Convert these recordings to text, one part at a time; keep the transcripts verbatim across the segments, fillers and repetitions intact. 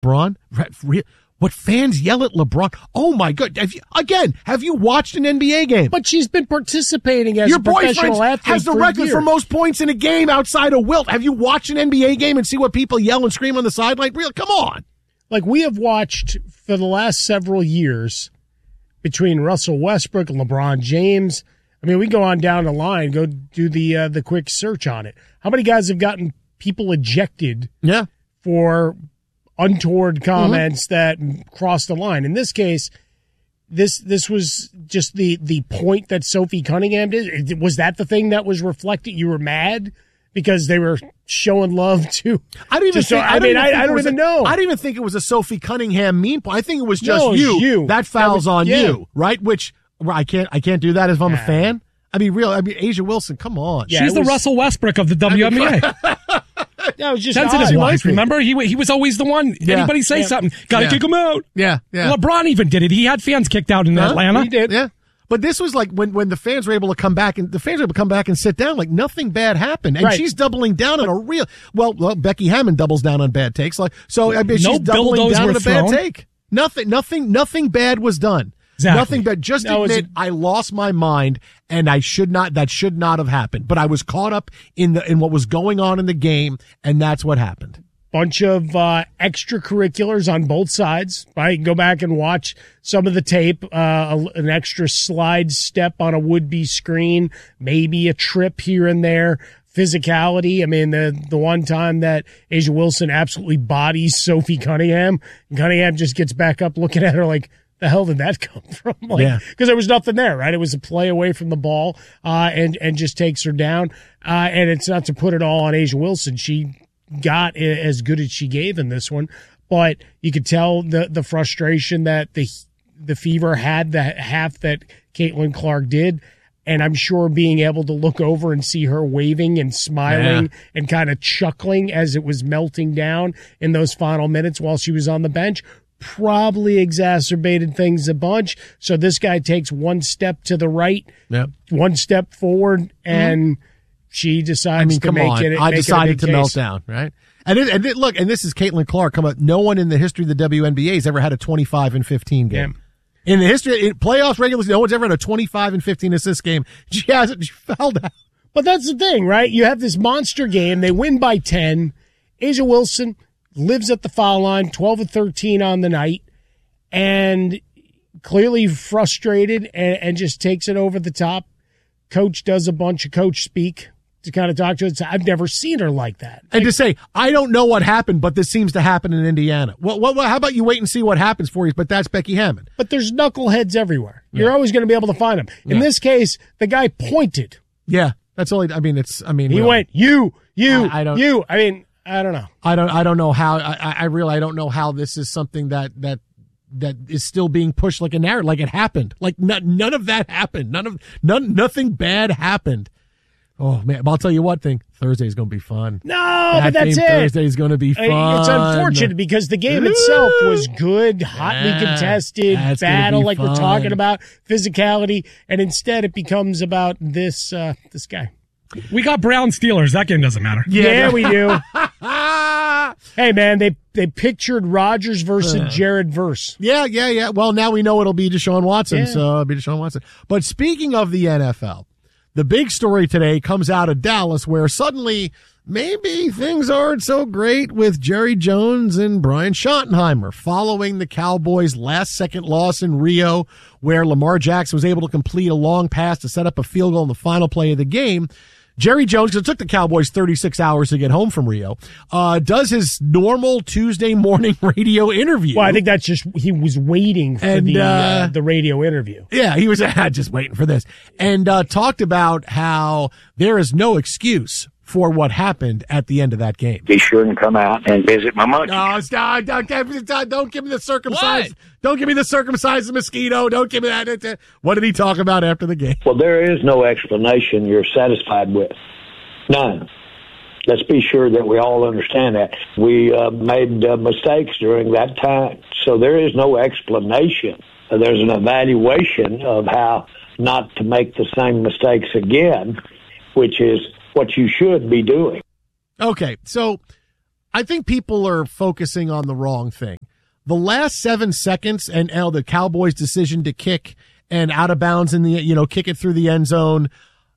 LeBron? What fans yell at LeBron? Oh my God! Have you, again, have you watched an N B A game? But she's been participating as Your a professional athlete has the for record years. for most points in a game outside of Wilt. Have you watched an N B A game and see what people yell and scream on the sideline? Real, come on! Like we have watched for the last several years between Russell Westbrook and LeBron James. I mean, we go on down the line, go do the uh, the quick search on it. How many guys have gotten people ejected? Yeah. For untoward comments mm-hmm. that crossed the line. In this case, this this was just the the point that Sophie Cunningham did. Was that the thing that was reflected? You were mad because they were showing love to. I don't even. So, think, I, I mean, I, I don't even a, know. I don't even think it was a Sophie Cunningham mean point. I think it was just no, you. you. That fouls that was, on yeah. you, right? Which I can't. I can't do that if I'm nah. a fan. I mean, real. I mean, Asia Wilson. Come on. Yeah, She's the was, Russell Westbrook of the W N B A. I mean, Yeah, it was just sensitive wise. Remember, he he was always the one. Yeah. Anybody say yeah. something, gotta yeah. kick him out. Yeah, yeah. LeBron even did it. He had fans kicked out in huh? Atlanta. He did. Yeah, but this was like when when the fans were able to come back and the fans were able to come back and sit down. Like nothing bad happened, and right. she's doubling down on a real. Well, well, Becky Hammon doubles down on bad takes. Like so, I mean, she's no doubling down on a thrown. bad take. Nothing, nothing, nothing bad was done. Exactly. Nothing but just no, admit I lost my mind and I should not, that should not have happened. But I was caught up in the, in what was going on in the game and that's what happened. Bunch of, uh, extracurriculars on both sides. I can go back and watch some of the tape, uh, an extra slide step on a would-be screen, maybe a trip here and there. Physicality. I mean, the the one time that Asia Wilson absolutely bodies Sophie Cunningham, and Cunningham just gets back up looking at her like, the hell did that come from? Like, yeah. Because there was nothing there, right? It was a play away from the ball, uh, and, and just takes her down. Uh, and it's not to put it all on Asia Wilson. She got as good as she gave in this one, but you could tell the, the frustration that the, the Fever had the half that Caitlin Clark did. And I'm sure being able to look over and see her waving and smiling yeah. and kind of chuckling as it was melting down in those final minutes while she was on the bench probably exacerbated things a bunch. So this guy takes one step to the right, yep. one step forward, and mm-hmm. she decides I mean, to come make on. it. I make decided it a to big melt case. down, right? And it, and it, look, and this is Caitlin Clark. Come on, no one in the history of the W N B A has ever had a twenty-five and fifteen game. Yeah. In the history, in playoffs, regular season, no one's ever had a twenty-five and fifteen assist game. She hasn't. She fell down. But that's the thing, right? You have this monster game. They win by ten. Asia Wilson lives at the foul line, twelve and thirteen on the night, and clearly frustrated and, and just takes it over the top. Coach does a bunch of coach speak to kind of talk to us. I've never seen her like that. And like, to say, I don't know what happened, but this seems to happen in Indiana. Well, well, well, how about you wait and see what happens for you? But that's Becky Hammon. But there's knuckleheads everywhere. Yeah. You're always going to be able to find them. In yeah. this case, the guy pointed. Yeah, that's all. He, I mean, it's. I mean, he really, went, you, you, I, I don't, you. I mean, I don't know. I don't. I don't know how. I, I really. I don't know how this is something that that that is still being pushed like a narrative, like it happened. Like none, none of that happened. None of none. Nothing bad happened. Oh man, I'll tell you what thing. Thursday's going to be fun. No, that but that's game it. Thursday's going to be fun. It's unfortunate because the game itself was good, hotly yeah, contested, battle like fun. We're talking about, physicality, and instead it becomes about this uh, this guy. We got Brown Steelers. That game doesn't matter. Yeah, yeah we do. Hey man, they they pictured Rodgers versus uh, Jared Verse. Yeah, yeah, yeah. Well, now we know it'll be Deshaun Watson. Yeah. So it'll be Deshaun Watson. But speaking of the N F L. The big story today comes out of Dallas where suddenly maybe things aren't so great with Jerry Jones and Brian Schottenheimer following the Cowboys' last second loss in Rio where Lamar Jackson was able to complete a long pass to set up a field goal in the final play of the game. Jerry Jones, because it took the Cowboys thirty-six hours to get home from Rio, uh, does his normal Tuesday morning radio interview. Well, I think that's just, he was waiting for and, the, uh, uh, the radio interview. Yeah, he was uh, just waiting for this. And, uh, talked about how there is no excuse for what happened at the end of that game. Be sure and come out and visit my monkey. No, stop, don't, don't give me the circumcised. What? Don't give me the circumcised mosquito. Don't give me that. What did he talk about after the game? Well, there is no explanation you're satisfied with. None. Let's be sure that we all understand that. We uh, made uh, mistakes during that time. So there is no explanation. There's an evaluation of how not to make the same mistakes again, which is what you should be doing. Okay, so I think people are focusing on the wrong thing. The last seven seconds and L, the Cowboys' decision to kick and out of bounds in the, you know, kick it through the end zone.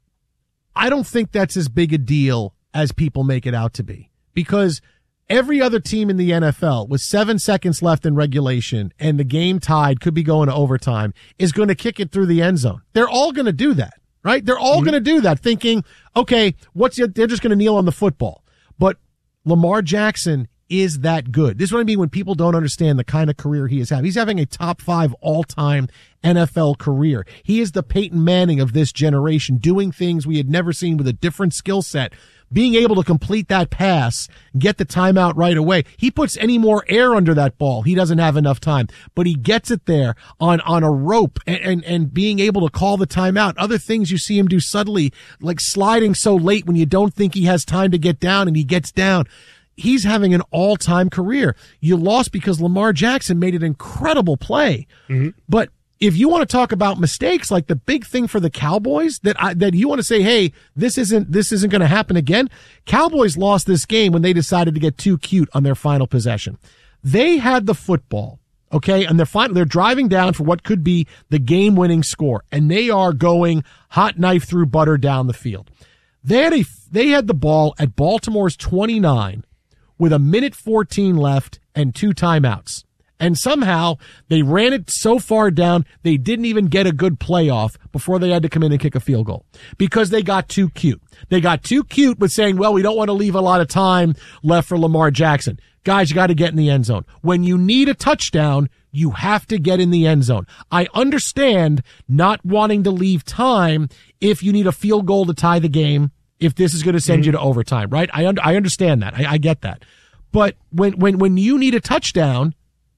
I don't think that's as big a deal as people make it out to be, because every other team in the N F L with seven seconds left in regulation and the game tied, could be going to overtime, is going to kick it through the end zone. They're all going to do that, right? They're all mm-hmm. going to do that thinking, okay, what's your, they're just going to kneel on the football. But Lamar Jackson is that good. This is what I mean when people don't understand the kind of career he is having. He's having a top five all-time N F L career. He is the Peyton Manning of this generation, doing things we had never seen with a different skill set. Being able to complete that pass, get the timeout right away. He puts any more air under that ball, he doesn't have enough time. But he gets it there on, on a rope and, and, and being able to call the timeout. Other things you see him do subtly, like sliding so late when you don't think he has time to get down and he gets down. He's having an all-time career. You lost because Lamar Jackson made an incredible play. Mm-hmm. But if you want to talk about mistakes, like the big thing for the Cowboys that I, that you want to say, hey, this isn't, this isn't going to happen again. Cowboys lost this game when they decided to get too cute on their final possession. They had the football. Okay. And they're fine. They're driving down for what could be the game winning score. And they are going hot knife through butter down the field. They had a, they had the ball at Baltimore's twenty-nine with a minute fourteen left and two timeouts. And somehow they ran it so far down, they didn't even get a good playoff before they had to come in and kick a field goal because they got too cute. They got too cute with saying, well, we don't want to leave a lot of time left for Lamar Jackson. Guys, you got to get in the end zone. When you need a touchdown, you have to get in the end zone. I understand not wanting to leave time if you need a field goal to tie the game, if this is going to send mm-hmm. you to overtime, right? I, un- I understand that. I, I get that. But when, when, when you need a touchdown,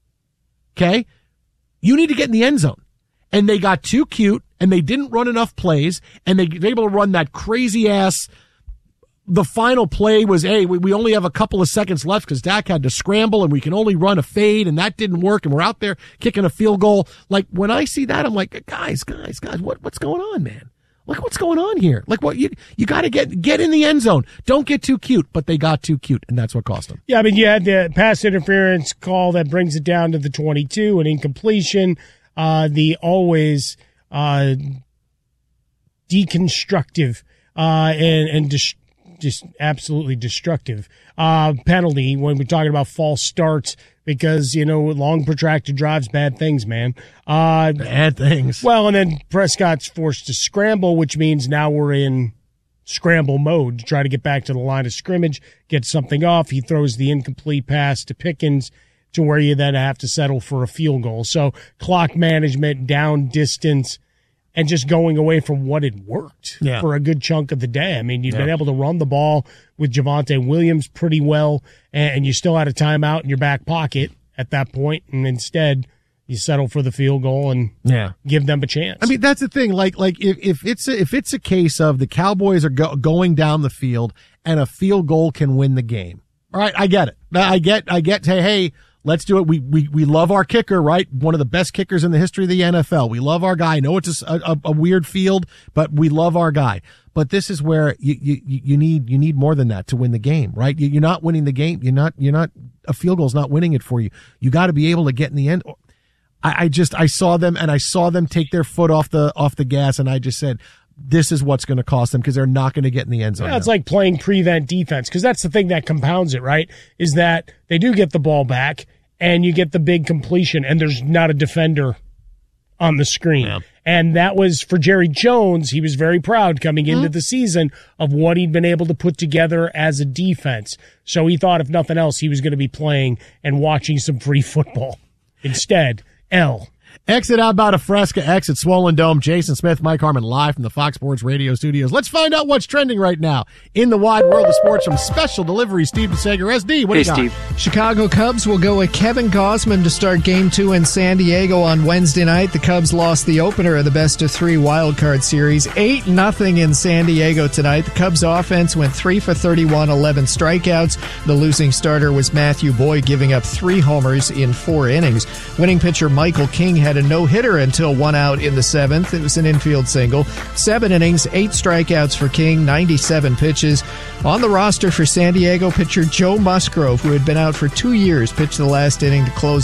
okay, you need to get in the end zone. And they got too cute and they didn't run enough plays and they were able to run that crazy ass. The final play was, hey, we, we only have a couple of seconds left because Dak had to scramble and we can only run a fade and that didn't work and we're out there kicking a field goal. Like when I see that, I'm like, guys, guys, guys, what, what's going on, man? Like, what's going on here? Like, what you you got to get get in the end zone. Don't get too cute, but they got too cute, and that's what cost them. Yeah, I mean, you had the pass interference call that brings it down to the twenty-two, an incompletion, uh, the always uh, deconstructive uh, and and dis- just absolutely destructive uh, penalty when we're talking about false starts. Because, you know, long protracted drives, bad things, man. Uh, bad things. Well, and then Prescott's forced to scramble, which means now we're in scramble mode to try to get back to the line of scrimmage, get something off. He throws the incomplete pass to Pickens to where you then have to settle for a field goal. So clock management, down distance, and just going away from what had worked yeah. for a good chunk of the day. I mean, you've yeah. been able to run the ball with Javonte Williams pretty well, and you still had a timeout in your back pocket at that point, and instead you settle for the field goal and yeah. give them a chance. I mean, that's the thing. Like, like if, if it's a, if it's a case of the Cowboys are go, going down the field and a field goal can win the game. All right, I get it. I get, I get. Hey, hey. Let's do it. We, we, we love our kicker, right? One of the best kickers in the history of the N F L. We love our guy. I know it's a, a, a weird field, but we love our guy. But this is where you, you, you need, you need more than that to win the game, right? You're not winning the game. You're not, you're not, a field goal is not winning it for you. You got to be able to get in the end. I, I just, I saw them and I saw them take their foot off the, off the gas. And I just said, this is what's going to cost them because they're not going to get in the end zone. Yeah, it's like playing prevent defense because that's the thing that compounds it, right? Is that they do get the ball back. And you get the big completion, and there's not a defender on the screen. Yeah. And that was for Jerry Jones. He was very proud coming into mm-hmm. the season of what he'd been able to put together as a defense. So he thought, if nothing else, he was going to be playing and watching some free football. Instead, L. Exit out about a Fresca, exit Swollen Dome. Jason Smith, Mike Harmon, live from the Fox Sports Radio studios. Let's find out what's trending right now in the wide world of sports from Special Delivery, Steve DeSager. S D, what hey, do you got? Steve. Chicago Cubs will go with Kevin Gausman to start Game two in San Diego on Wednesday night. The Cubs lost the opener of the best-of-three wildcard series, eight nothing in San Diego tonight. The Cubs offense went three for thirty-one, eleven strikeouts. The losing starter was Matthew Boyd, giving up three homers in four innings. Winning pitcher Michael King had a no-hitter until one out in the seventh. It was an infield single. Seven innings, eight strikeouts for King, ninety-seven pitches. On the roster for San Diego, pitcher Joe Musgrove, who had been out for two years, pitched the last inning to close